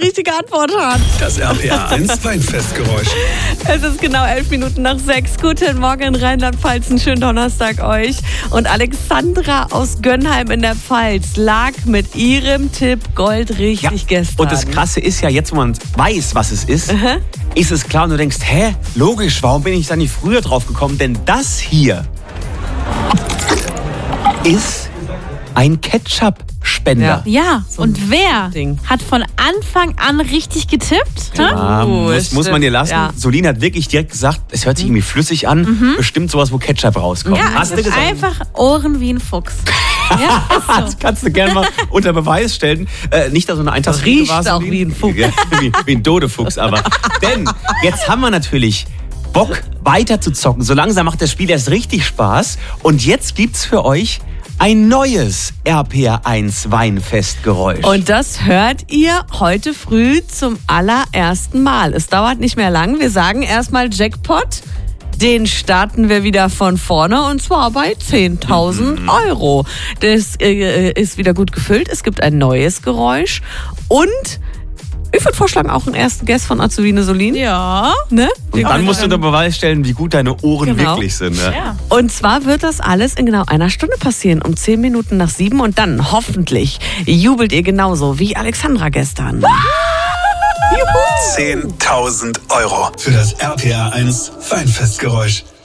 richtige Antwort hat. Das RPR1 Weinfestgeräusch. Es ist genau 6:11. Guten Morgen in Rheinland-Pfalz, einen schönen Donnerstag euch. Und Alexandra aus Gönnheim in der Pfalz lag mit ihrem Tipp Gold richtig gestern. Und das Krasse ist ja, jetzt wo man weiß, was es ist, ist es klar und du denkst, logisch, warum bin ich da nicht früher drauf gekommen? Denn das hier ist ein Ketchup-Spender. Ja, und wer Ding. hat von Anfang an richtig getippt? Muss man dir lassen. Ja. Solin hat wirklich direkt gesagt, es hört sich irgendwie flüssig an. Bestimmt sowas, wo Ketchup rauskommt. Ja, Hast es du ist gesagt? einfach Ohren wie ein Fuchs. Ja, ist so. Das kannst du gerne mal unter Beweis stellen. Nicht, dass so eine Eintagsfliege Riecht war, auch Solin. wie ein Fuchs. Ja, wie ein Dodefuchs, aber. Denn jetzt haben wir natürlich Bock weiter zu zocken. So langsam macht das Spiel erst richtig Spaß. Und jetzt gibt's für euch ein neues RPR1 Weinfestgeräusch. Und das hört ihr heute früh zum allerersten Mal. Es dauert nicht mehr lang. Wir sagen erstmal Jackpot. Den starten wir wieder von vorne und zwar bei 10.000 Euro. Das ist wieder gut gefüllt. Es gibt ein neues Geräusch und ich würde vorschlagen, auch einen ersten Guest von Azubine Solin. Ja. Ne? Und dann musst du unter Beweis stellen, wie gut deine Ohren Genau. wirklich sind. Ne? Ja. Und zwar wird das alles in genau einer Stunde passieren, um 10 Minuten nach 7 und dann hoffentlich jubelt ihr genauso wie Alexandra gestern. 10.000 Euro für das RPR1 Weinfestgeräusch.